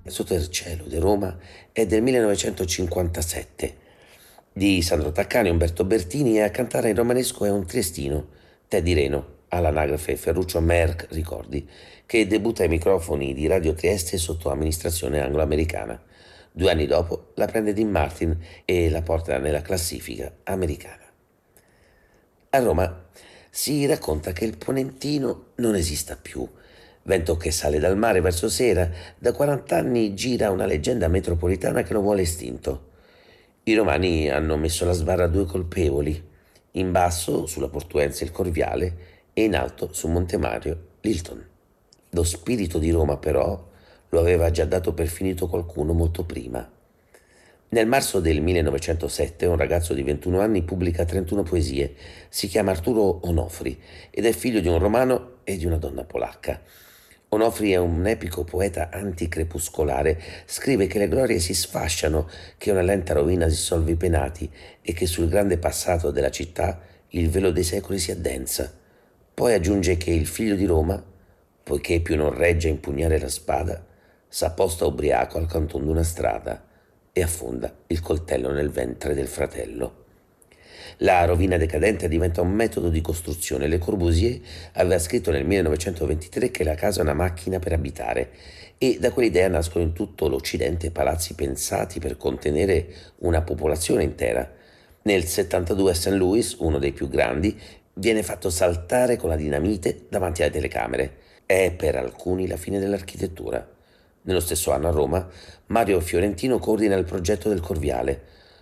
Sotto il cielo di Roma è del 1957, di Sandro Taccani, Umberto Bertini, e a cantare in romanesco è un triestino, Teddy Reno, all'anagrafe Ferruccio Merck Ricordi, che debutta ai microfoni di Radio Trieste sotto amministrazione anglo-americana. 2 anni dopo la prende Dean Martin e la porta nella classifica americana. A Roma si racconta che il Ponentino non esista più. Vento che sale dal mare verso sera, da 40 anni gira una leggenda metropolitana che lo vuole estinto. I romani hanno messo la sbarra a 2 colpevoli, in basso sulla Portuense il Corviale e in alto su Monte Mario l'Hilton. Lo spirito di Roma però lo aveva già dato per finito qualcuno molto prima. Nel marzo del 1907 un ragazzo di 21 anni pubblica 31 poesie. Si chiama Arturo Onofri ed è figlio di un romano e di una donna polacca. Onofri è un epico poeta anticrepuscolare. Scrive che le glorie si sfasciano, che una lenta rovina dissolve i penati e che sul grande passato della città il velo dei secoli si addensa. Poi aggiunge che il figlio di Roma, poiché più non regge a impugnare la spada, s'apposta ubriaco al canton d'una strada e affonda il coltello nel ventre del fratello. La rovina decadente diventa un metodo di costruzione. Le Corbusier aveva scritto nel 1923 che la casa è una macchina per abitare e da quell'idea nascono in tutto l'Occidente palazzi pensati per contenere una popolazione intera. Nel 72 a St. Louis, uno dei più grandi, viene fatto saltare con la dinamite davanti alle telecamere. È per alcuni la fine dell'architettura. Nello stesso anno a Roma, Mario Fiorentino coordina il progetto del Corviale,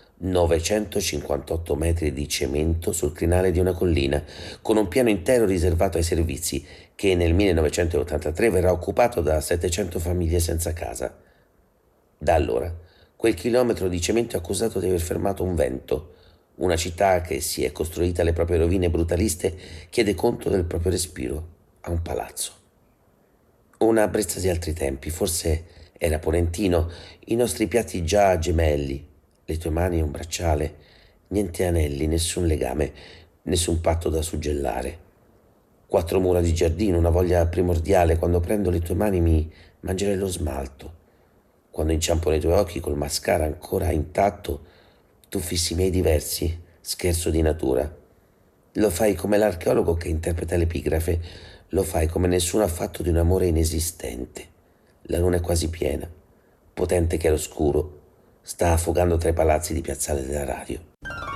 958 metri di cemento sul crinale di una collina, con un piano intero riservato ai servizi, che nel 1983 verrà occupato da 700 famiglie senza casa. Da allora, quel chilometro di cemento è accusato di aver fermato un vento. Una città che si è costruita alle proprie rovine brutaliste chiede conto del proprio respiro a un palazzo. Una Brezza di altri tempi, forse era Ponentino, i nostri piatti già gemelli, le tue mani un bracciale, niente anelli, nessun legame, nessun patto da suggellare. 4 mura di giardino, una voglia primordiale, quando prendo le tue mani mi mangerei lo smalto. Quando inciampo nei tuoi occhi col mascara ancora intatto, tu fissi i miei diversi, scherzo di natura. Lo fai come l'archeologo che interpreta l'epigrafe, lo fai come nessuno ha fatto di un amore inesistente. La luna è quasi piena, potente chiaroscuro, sta affogando tra i palazzi di Piazzale della Radio.